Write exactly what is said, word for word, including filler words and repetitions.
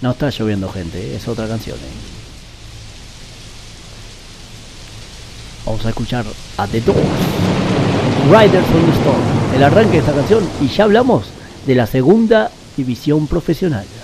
No está lloviendo, gente, ¿eh? Es otra canción. ¿eh? Vamos a escuchar a The Doors, Riders on the Storm, el arranque de esta canción, y ya hablamos de la segunda división profesional.